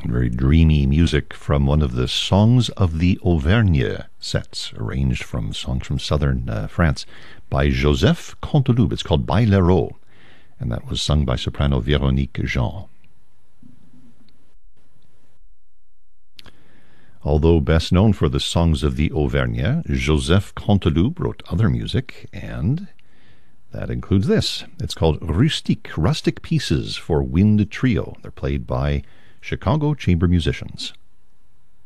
very dreamy music from one of the Songs of the Auvergne sets, arranged from songs from southern France by Joseph Canteloube. It's called Bailero, and that was sung by soprano Véronique Jean. Although best known for the Songs of the Auvergne, Joseph Canteloube wrote other music, and that includes this. It's called Rustique, Rustic Pieces for Wind Trio. They're played by Chicago Chamber Musicians.